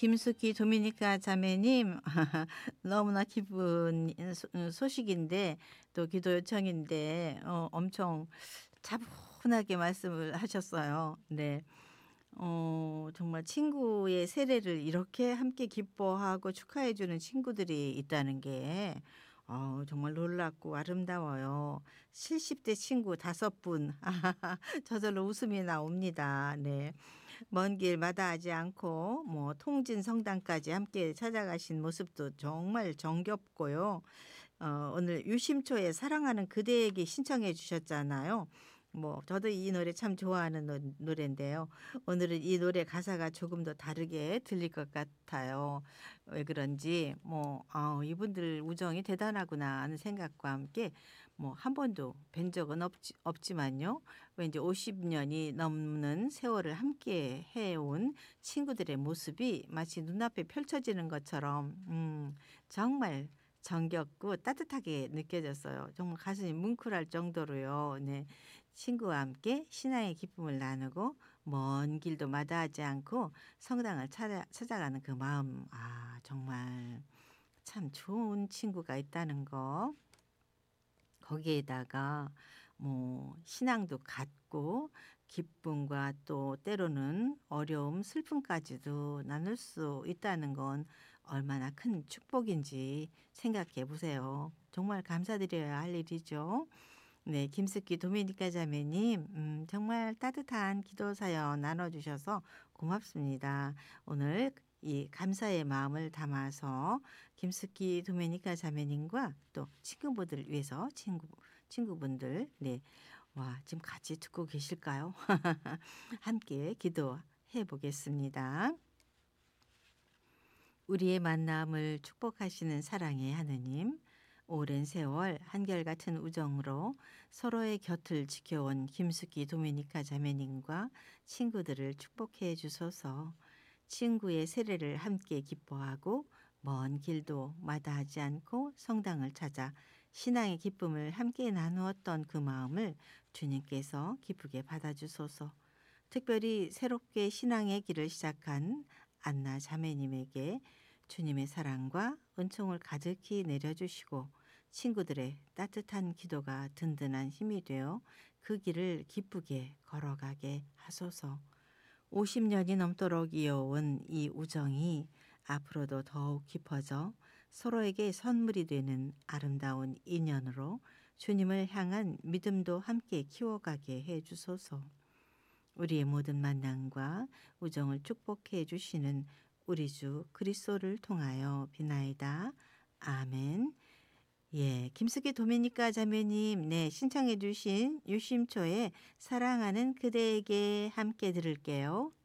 김숙희 도미니카 자매님 너무나 기쁜 소식인데 또 기도 요청인데 엄청 차분하게 말씀을 하셨어요. 네. 정말 친구의 세례를 이렇게 함께 기뻐하고 축하해 주는 친구들이 있다는 게 정말 놀랍고 아름다워요. 70대 친구 5분 저절로 웃음이 나옵니다. 네. 먼 길 마다하지 않고 뭐 통진 성당까지 함께 찾아가신 모습도 정말 정겹고요. 오늘 유심초에 사랑하는 그대에게 신청해 주셨잖아요. 뭐 저도 이 노래 참 좋아하는 노래인데요. 오늘은 이 노래 가사가 조금 더 다르게 들릴 것 같아요. 왜 그런지 뭐 '이분들 우정이 대단하구나.' 하는 생각과 함께 뭐 한 번도 뵌 적은 없지만요. 왠지 50 년이 넘는 세월을 함께 해온 친구들의 모습이 마치 눈앞에 펼쳐지는 것처럼 정말 정겹고 따뜻하게 느껴졌어요. 정말 가슴이 뭉클할 정도로요. 네. 친구와 함께 신앙의 기쁨을 나누고 먼 길도 마다하지 않고 성당을 찾아가는 그 마음, 정말 참 좋은 친구가 있다는 거. 거기에다가 뭐 신앙도 같고 기쁨과 또 때로는 어려움, 슬픔까지도 나눌 수 있다는 건 얼마나 큰 축복인지 생각해 보세요. 정말 감사드려야 할 일이죠. 네. 김숙기 도미니카 자매님 정말 따뜻한 기도 사연 나눠 주셔서 고맙습니다. 오늘 이 감사의 마음을 담아서 김숙기 도미니카 자매님과 또 친구분들을 위해서 친구분들 네. 와 지금 같이 듣고 계실까요? 함께 기도해 보겠습니다. 우리의 만남을 축복하시는 사랑의 하느님, 오랜 세월 한결같은 우정으로 서로의 곁을 지켜온 김숙기 도미니카 자매님과 친구들을 축복해 주소서. 친구의 세례를 함께 기뻐하고 먼 길도 마다하지 않고 성당을 찾아 신앙의 기쁨을 함께 나누었던 그 마음을 주님께서 기쁘게 받아주소서. 특별히 새롭게 신앙의 길을 시작한 안나 자매님에게 주님의 사랑과 은총을 가득히 내려주시고 친구들의 따뜻한 기도가 든든한 힘이 되어 그 길을 기쁘게 걸어가게 하소서. 50년이 넘도록 이어온 이 우정이 앞으로도 더욱 깊어져 서로에게 선물이 되는 아름다운 인연으로 주님을 향한 믿음도 함께 키워가게 해 주소서. 우리의 모든 만남과 우정을 축복해 주시는 우리 주 그리스도를 통하여 비나이다. 아멘. 예, 김숙희 도미니카 자매님 네 신청해 주신 유심초의 사랑하는 그대에게 함께 들을게요.